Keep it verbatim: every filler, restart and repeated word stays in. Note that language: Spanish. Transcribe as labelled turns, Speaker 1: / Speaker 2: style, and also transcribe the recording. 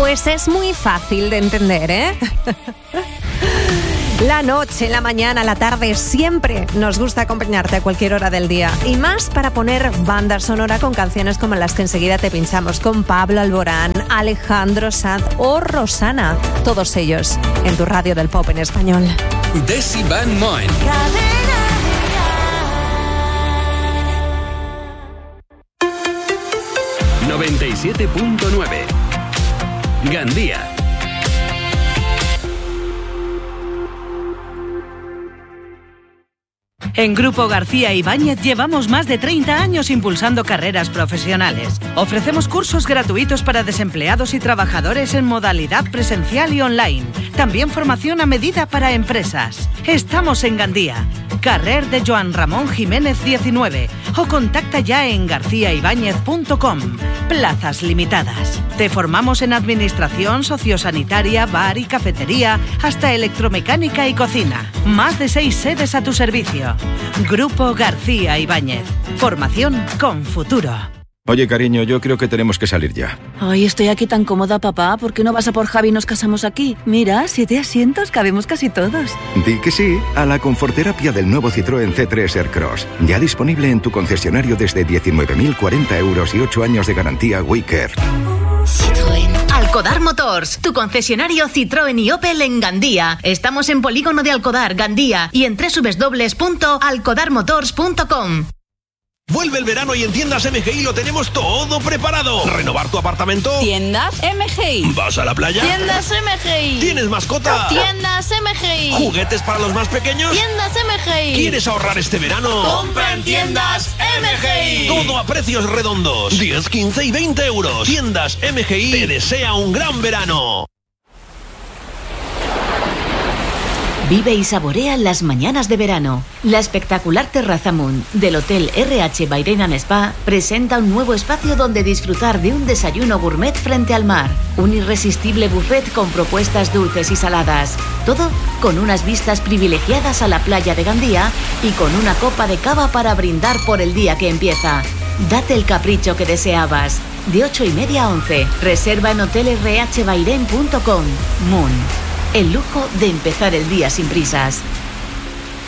Speaker 1: Pues es muy fácil de entender, ¿eh? La noche, la mañana, la tarde, siempre nos gusta acompañarte a cualquier hora del día. Y más para poner banda sonora con canciones como las que enseguida te pinchamos, con Pablo Alborán, Alejandro Sanz o Rosana. Todos ellos en tu radio del pop en español.
Speaker 2: Desi Van Moen. noventa y siete punto nueve. Gandía.
Speaker 3: En Grupo García Ibáñez llevamos más de treinta años impulsando carreras profesionales. Ofrecemos cursos gratuitos para desempleados y trabajadores en modalidad presencial y online. También formación a medida para empresas. Estamos en Gandía, carrer de Joan Ramón Jiménez diecinueve, o contacta ya en garcía ibáñez punto com. Plazas limitadas. Te formamos en administración, sociosanitaria, bar y cafetería, hasta electromecánica y cocina. Más de seis sedes a tu servicio. Grupo García Ibáñez. Formación con futuro.
Speaker 4: Oye, cariño, yo creo que tenemos que salir ya.
Speaker 5: Ay, estoy aquí tan cómoda, papá. ¿Por qué no vas a por Javi y nos casamos aquí? Mira, siete asientos, cabemos casi todos.
Speaker 4: Di que sí a la conforterapia del nuevo Citroën C tres Aircross. Ya disponible en tu concesionario desde diecinueve mil cuarenta euros y ocho años de garantía WeCare.
Speaker 6: Citroën. Alcodar Motors, tu concesionario Citroën y Opel en Gandía. Estamos en Polígono de Alcodar, Gandía, y en doble u doble u doble u punto alcodar motors punto com.
Speaker 7: Vuelve el verano y en Tiendas M G I lo tenemos todo preparado. ¿Renovar tu apartamento?
Speaker 5: Tiendas M G I.
Speaker 7: ¿Vas a la playa?
Speaker 5: Tiendas M G I.
Speaker 7: ¿Tienes mascota?
Speaker 5: Tiendas M G I.
Speaker 7: ¿Juguetes para los más pequeños?
Speaker 5: Tiendas M G I.
Speaker 7: ¿Quieres ahorrar este verano?
Speaker 5: ¡Compra en Tiendas M G I!
Speaker 7: Todo a precios redondos. diez, quince y veinte euros. Tiendas M G I te desea un gran verano.
Speaker 6: Vive y saborea las mañanas de verano. La espectacular Terraza Moon del Hotel R H Bahrein and Spa presenta un nuevo espacio donde disfrutar de un desayuno gourmet frente al mar. Un irresistible buffet con propuestas dulces y saladas. Todo con unas vistas privilegiadas a la playa de Gandía y con una copa de cava para brindar por el día que empieza. Date el capricho que deseabas. De ocho y media a once. Reserva en hotel r h bahrein punto com. Moon. El lujo de empezar el día sin prisas.